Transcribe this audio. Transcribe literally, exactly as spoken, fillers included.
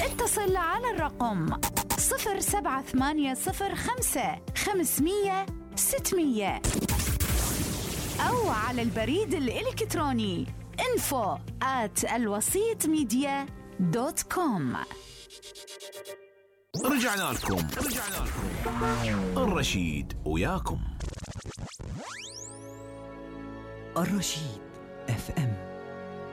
اتصل على الرقم صفر سبعة ثمانية صفر خمسة خمسمية ستمية أو على البريد الإلكتروني info at الوسيط ميديا دوت كوم. رجعنا لكم رجعنا لكم الرشيد وياكم. الرشيد اف ام.